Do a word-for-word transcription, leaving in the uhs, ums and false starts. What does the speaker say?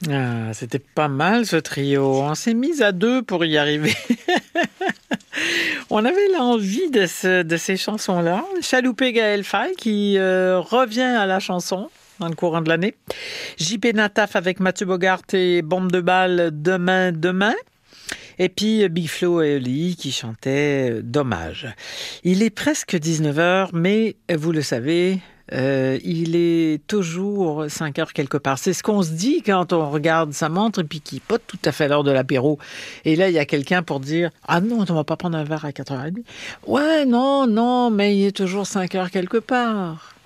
Ah, c'était pas mal ce trio. On s'est mis à deux pour y arriver. On avait l'envie de, ce, de ces chansons-là. Chaloupé Gaël Faye qui euh, revient à la chanson dans le courant de l'année. J P Nataf avec Mathieu Bogart et Bombe de balle Demain, demain. Et puis Big Flo et Oli qui chantaient Dommage. Il est presque dix-neuf heures, mais vous le savez, euh, il est toujours cinq heures quelque part. C'est ce qu'on se dit quand on regarde sa montre et puis qu'il n'est pas tout à fait l'heure de l'apéro. Et là, il y a quelqu'un pour dire « Ah non, on va pas prendre un verre à quatre heures trente. » Ouais, non, non, mais il est toujours cinq heures quelque part.